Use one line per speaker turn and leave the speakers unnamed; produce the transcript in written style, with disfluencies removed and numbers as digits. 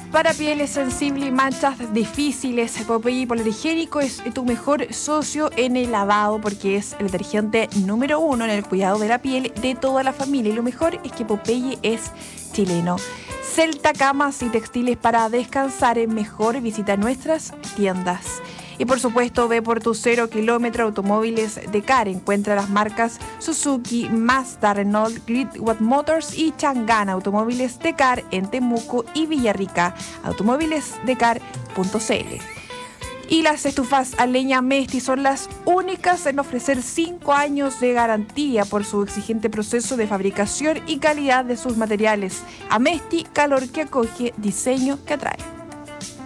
Para pieles sensibles y manchas difíciles, Popeye Higiénico es tu mejor socio en el lavado porque es el detergente número 1 en el cuidado de la piel de toda la familia. Y lo mejor es que Popeye es chileno. Celta Camas y Textiles para descansar en mejor. Visita nuestras tiendas. Y por supuesto, ve por tu 0 kilómetro Automóviles Decar. Encuentra las marcas Suzuki, Mazda, Renault, Gridwatt Motors y Chang'an. Automóviles Decar en Temuco y Villarrica. Automóvilesdecar.cl. Y las estufas a leña Mesti son las únicas en ofrecer 5 años de garantía por su exigente proceso de fabricación y calidad de sus materiales. Amesti, calor que acoge, diseño que atrae.